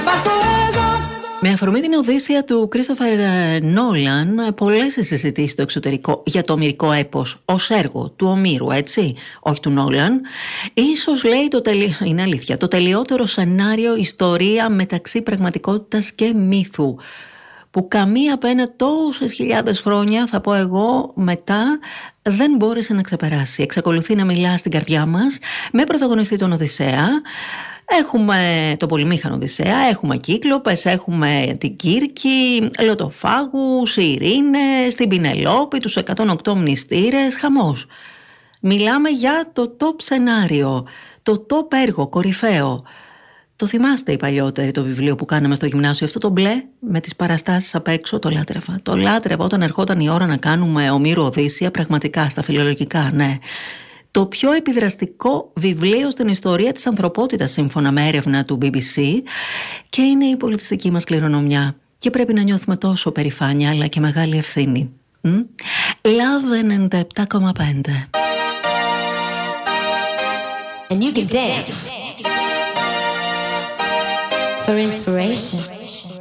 Με αφορμή την Οδύσσεια του Κρίστοφερ Νόλαν, πολλές συζητήσεις στο εξωτερικό για το ομηρικό έπος ως έργο του Ομήρου, έτσι, όχι του Νόλαν. Ίσως λέει είναι αλήθεια, το τελειότερο σενάριο ιστορία μεταξύ πραγματικότητας και μύθου, που καμία από ένα τόσες χιλιάδες χρόνια, θα πω εγώ, μετά δεν μπόρεσε να ξεπεράσει. Εξακολουθεί να μιλά στην καρδιά μας, με πρωταγωνιστή τον Οδυσσέα. Έχουμε το πολυμήχανο Οδυσσέα, έχουμε Κύκλοπες, έχουμε την Κύρκη, Λωτοφάγους, Ειρήνες, την Πινελόπη, τους 108 μνηστήρες, χαμός. Μιλάμε για το top σενάριο, το top έργο, κορυφαίο. Το θυμάστε οι παλιότεροι το βιβλίο που κάναμε στο γυμνάσιο, αυτό το μπλε με τις παραστάσεις απ' έξω, το λάτρευα. Το λάτρευα όταν ερχόταν η ώρα να κάνουμε Ομήρου Οδύσσεια, πραγματικά στα φιλολογικά, ναι. Το πιο επιδραστικό βιβλίο στην ιστορία της ανθρωπότητας, σύμφωνα με έρευνα του BBC, και είναι η πολιτιστική μας κληρονομιά. Και πρέπει να νιώθουμε τόσο περηφάνεια, αλλά και μεγάλη ευθύνη. Love 97,5. And you can dance for inspiration.